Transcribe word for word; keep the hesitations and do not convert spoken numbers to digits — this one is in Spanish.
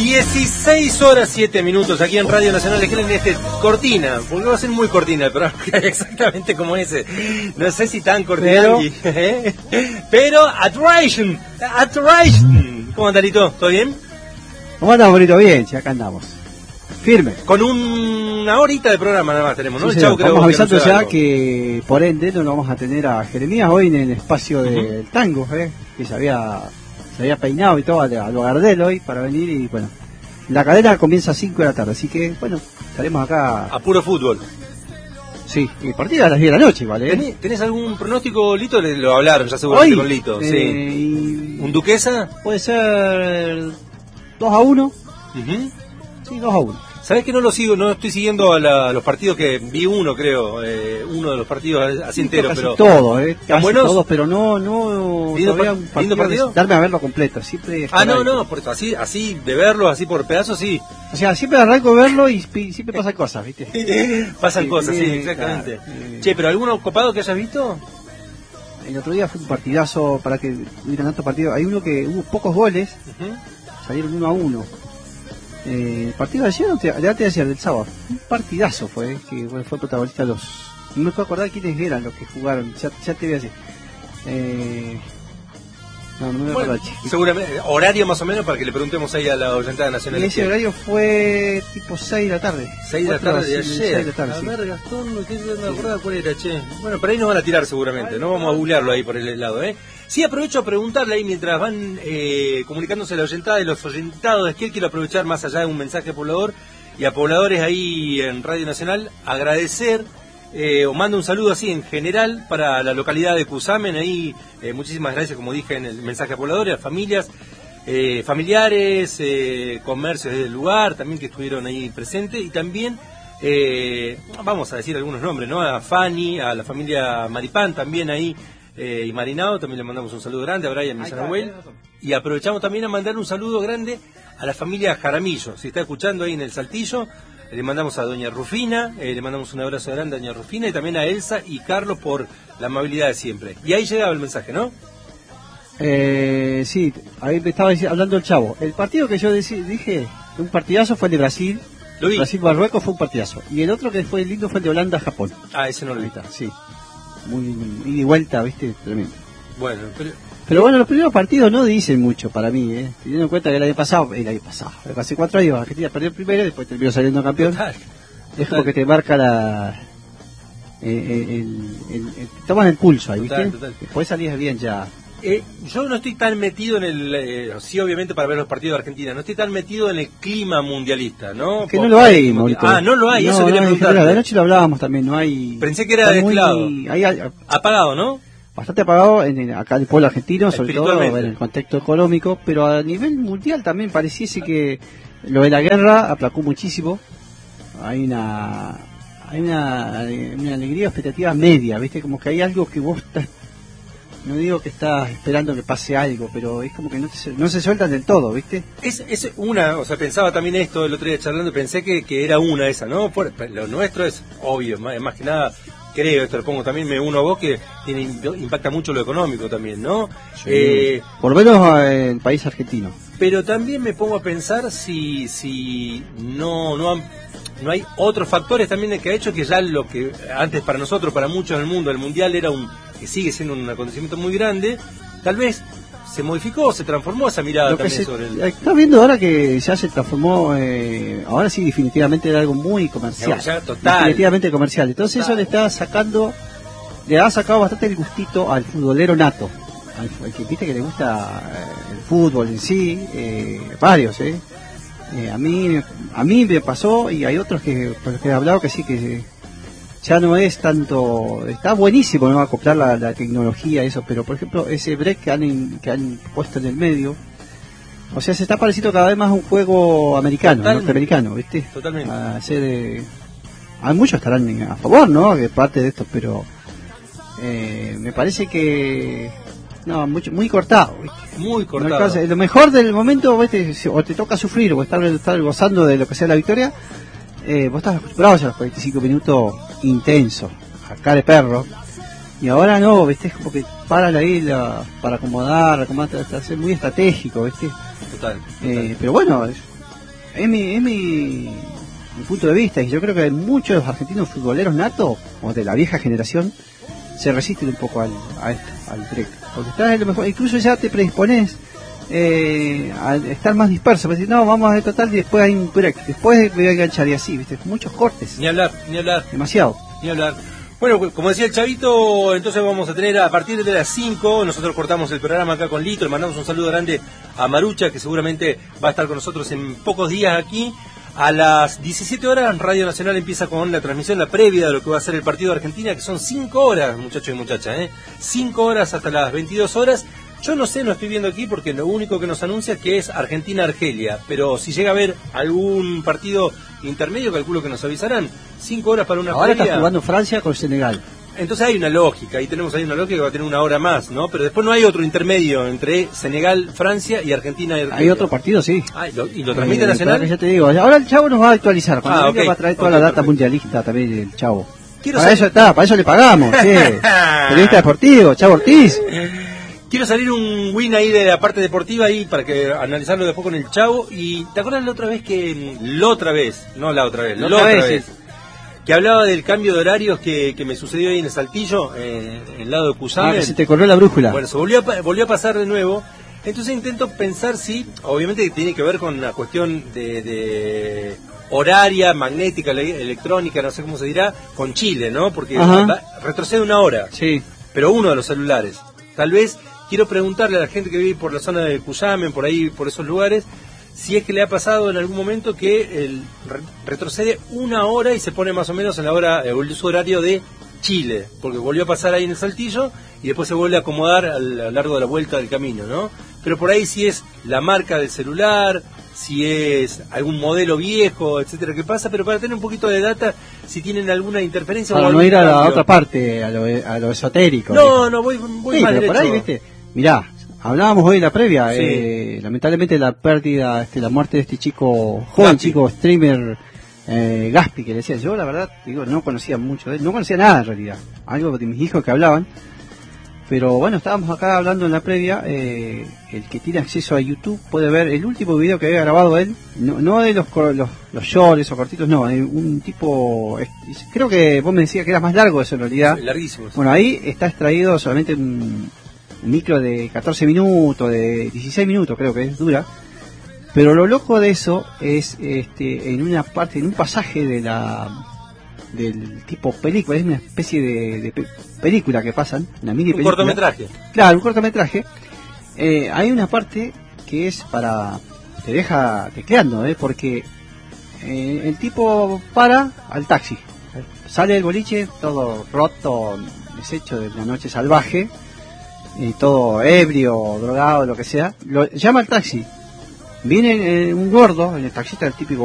dieciséis horas siete minutos aquí en Radio Nacional de Helen, este cortina, porque va a ser muy cortina el programa, exactamente como ese. No sé si tan cortina, pero, ¿eh? pero Attraction, Attraction. ¿Cómo anda, Lito? ¿Todo bien? ¿Cómo andamos, bonito? Bien, si acá andamos. Firme. Con una horita de programa nada más tenemos, ¿no? Sí, el Chavo, estamos creo avisando que ya algo. Que por ende no lo vamos a tener a Jeremías hoy en el espacio del Uh-huh. tango, ¿eh? Que se había, se había peinado y todo a, a lo Gardel hoy para venir y bueno. La cadena comienza a cinco de la tarde, así que bueno, estaremos acá. A puro fútbol. Sí, el partido a las diez de la noche, ¿vale? ¿Tenés, ¿Tenés algún pronóstico, Lito? Le- Lo hablaron ya seguramente Hoy, con Lito. eh, Sí. y ¿Un Duquesa? puede ser dos a uno. Uh-huh. Sí, dos a uno. ¿Sabés que no lo sigo? No estoy siguiendo a la- los partidos que vi uno, creo. Eh, uno de los partidos así entero, casi pero... todos, ¿eh? Casi buenos? todos, pero no, no... ¿Lindo todavía par- un partido lindo partido? de- darme a verlo completo, siempre... Ah, no, esporádico. no, por eso, así, así de verlo, así por pedazos, sí. O sea, siempre arranco a verlo y pi- siempre pasan cosas, ¿viste? Pasan Sí, cosas, sí, sí, exactamente. claro, sí. Che, ¿pero alguno copado que hayas visto? El otro día fue un partidazo para que hubieran tantos partidos. Hay uno que hubo pocos goles, Uh-huh. salieron uno a uno. Eh, el partido de ayer, o de antes de ayer, del sábado, un partidazo fue, eh, que bueno, fue protagonista los... No me puedo acordar quiénes eran los que jugaron, ya, ya te voy a decir. Eh, no, no me voy a Bueno, acordar. seguramente, horario más o menos para que le preguntemos ahí a la oyentada nacional. Y ese horario fue tipo seis de la tarde. seis de la Cuatro, tarde de sí, ayer. seis de la tarde, a sí. ver, Gastón, ¿qué no me acordaba cuál era, che? Bueno, por ahí nos van a tirar seguramente, no vamos a googlearlo ahí por el lado, ¿eh? Sí, aprovecho a preguntarle ahí mientras van eh, comunicándose la oyentada y los oyentados de Esquel. Quiero aprovechar más allá de un mensaje poblador y a pobladores ahí en Radio Nacional, agradecer eh, o mando un saludo así en general para la localidad de Cusamen. Ahí eh, muchísimas gracias, como dije en el mensaje a pobladores, a familias, eh, familiares, eh, comercios del lugar también que estuvieron ahí presentes, y también eh, vamos a decir algunos nombres, ¿no? A Fanny, a la familia Maripán también ahí, eh, y Marinado, también le mandamos un saludo grande a Brian Misanahuel, y aprovechamos también a mandar un saludo grande a la familia Jaramillo. Si está escuchando ahí en el Saltillo, le mandamos a doña Rufina, eh, le mandamos un abrazo grande a doña Rufina, y también a Elsa y Carlos por la amabilidad de siempre. Y ahí llegaba el mensaje, ¿no? Eh, sí, ahí me estaba dic- hablando el Chavo. El partido que yo deci- dije, un partidazo fue el de Brasil. Lo vi. Brasil-Marruecos fue un partidazo. Y el otro que fue lindo fue el de Holanda-Japón. Ah, ese no lo Ahí vi. está, sí. Muy ida y vuelta, viste, tremendo. Bueno, pero... Pero bueno, los primeros partidos no dicen mucho para mí, ¿eh? Teniendo en cuenta que el año pasado, el año pasado, hace cuatro años Argentina perdió el primero y después terminó saliendo campeón. Total, Es como que te marca la... eh, el, el- el- tomas el pulso ahí, ¿viste? Total, total. Después salís bien ya. Eh, yo no estoy tan metido en el... Eh, sí, obviamente para ver los partidos de Argentina, no estoy tan metido en el clima mundialista, ¿no? Que Por- no lo hay, por- Maurito. Ah, no lo hay, no, eso no, quería en general, preguntarte. de noche lo hablábamos también, no hay... Pensé que era está muy- mezclado. hay- hay- Apagado, ¿no? bastante apagado en, en- acá en el pueblo argentino, sobre todo Espiritualmente. en el contexto económico, pero a nivel mundial también pareciese que lo de la guerra aplacó muchísimo. Hay una hay una, una alegría, expectativa media, ¿viste? Como que hay algo que vos estás, no digo que estás esperando que pase algo, pero es como que no, te- no se sueltan del todo, ¿viste? Es, es una, o sea, pensaba también esto el otro día charlando, pensé que, que era una esa, ¿no? Por- lo nuestro es obvio, más, más que nada, creo, esto lo pongo también, me uno a vos, que tiene, impacta mucho lo económico también, ¿no? Eh, Por lo menos eh, en el país argentino. pero también me pongo a pensar si si no no han- no hay otros factores también que ha hecho que ya lo que antes para nosotros, para muchos en el mundo, el mundial era un, que sigue siendo un acontecimiento muy grande, tal vez se modificó, se transformó esa mirada Lo que también se sobre el... está viendo ahora que ya se transformó, eh, ahora sí definitivamente era algo muy comercial. Ya, total. Definitivamente comercial. Entonces Total. eso le está sacando, le ha sacado bastante el gustito al futbolero nato. Al, al que viste que le gusta eh, el fútbol en sí, eh, varios, eh. Eh, a mí a mí me pasó y hay otros que por los que he hablado que sí que ya no es tanto, está buenísimo, no acoplar la, la tecnología eso, pero por ejemplo ese break que han in- que han puesto en el medio, o sea, se está pareciendo cada vez más a un juego americano, Totalmente. norteamericano, ¿viste? Totalmente. A hacer, eh, hay muchos estarán a favor, ¿no? De parte de esto, pero eh, me parece que no, mucho, muy cortado, ¿viste? Muy No cortado. alcanza- lo mejor del momento, ¿viste? Si- o te toca sufrir o estar, estar gozando de lo que sea la victoria, eh, vos estás acostumbrado a los cuarenta y cinco minutos intensos, a cara de perro, y ahora no, ¿viste? Es como que paran ahí la, para acomodar, acomodar, hacer muy estratégico, ¿viste? Total. total. Eh, pero bueno, es- es mi, es mi, mi punto de vista, y yo creo que muchos de los argentinos futboleros natos, o de la vieja generación, se resisten un poco al, a esto, al break. Porque estás en lo mejor, incluso ya te predispones eh, a estar más disperso, decir, no, vamos a ver total y después hay un break, después voy a enganchar y así, ¿viste? Muchos cortes. Ni hablar, ni hablar. Demasiado. Ni hablar. Bueno, como decía el Chavito, entonces vamos a tener a partir de las cinco, nosotros cortamos el programa acá con Lito, le mandamos un saludo grande a Marucha, que seguramente va a estar con nosotros en pocos días aquí. A las diecisiete horas, Radio Nacional empieza con la transmisión, la previa de lo que va a ser el partido de Argentina, que son cinco horas, muchachos y muchachas, ¿eh? cinco horas hasta las veintidós horas. Yo no sé, no estoy viendo aquí porque lo único que nos anuncia es que es Argentina-Argelia, pero si llega a haber algún partido intermedio, calculo que nos avisarán. Cinco horas para una Ahora previa. está jugando Francia con Senegal. Entonces hay una lógica, ahí tenemos ahí una lógica que va a tener una hora más, ¿no? Pero después no hay otro intermedio entre Senegal, Francia y Argentina. Y hay otro partido, sí. Ah, ¿y lo, y lo transmite eh, Nacional? Ya te digo, ahora el Chavo nos va a actualizar. Cuando ah, venga okay. va a traer toda okay, la data perfecto. mundialista también el Chavo. Quiero para saber... eso está, para eso le pagamos, sí. Periodista deportivo, Chavo Ortiz. Quiero salir un win ahí de la parte deportiva ahí para que analizarlo después con el Chavo. Y ¿te acuerdas la otra vez que... La otra vez, no la otra vez, la, la otra vez, vez sí. que hablaba del cambio de horarios que, que me sucedió ahí en el Saltillo, eh, en el lado de Cusamen? Ah, que se te corrió la brújula. Bueno, se volvió a, volvió a pasar de nuevo. Entonces intento pensar si, obviamente tiene que ver con una cuestión de, de horaria, magnética, electrónica, no sé cómo se dirá, con Chile, ¿no? Porque va, retrocede una hora. Sí. Pero uno de los celulares. Tal vez quiero preguntarle a la gente que vive por la zona de Cusamen, por ahí, por esos lugares, si es que le ha pasado en algún momento que el re retrocede una hora y se pone más o menos en la hora, el uso horario de Chile, porque volvió a pasar ahí en el Saltillo y después se vuelve a acomodar a lo largo de la vuelta del camino, ¿no? Pero por ahí si es la marca del celular, si es algún modelo viejo, etcétera, que pasa, pero para tener un poquito de data, si tienen alguna interferencia para o no ir a la cambio. Otra parte, a lo, a lo esotérico. No, no, voy, voy sí, más pero derecho. por ahí, ¿viste? Mirá, hablábamos hoy en la previa, sí. eh, lamentablemente la pérdida, este, la muerte de este chico, joven Gaspi. chico streamer, eh, Gaspi, que le decía, yo la verdad, digo, no conocía mucho de él, no conocía nada en realidad, algo de mis hijos que hablaban, pero bueno, estábamos acá hablando en la previa, eh, el que tiene acceso a YouTube puede ver el último video que había grabado él, no, no de los los, los shorts o cortitos, no, un tipo, creo que vos me decías que era más largo eso en realidad. Sí, larguísimo. Sí. Bueno, ahí está extraído solamente un micro de catorce minutos, de dieciséis minutos creo que es, dura, pero lo loco de eso es este en una parte, en un pasaje de la del tipo película, es una especie de, de pe película que pasan, una mini película. Un cortometraje. Claro, un cortometraje. Eh, hay una parte que es para, te deja tecleando, ¿eh? Porque eh, el tipo para al taxi, sale del boliche todo roto, deshecho de una noche salvaje, y todo ebrio, drogado, lo que sea, lo llama al taxi, viene eh, un gordo, el taxista, el típico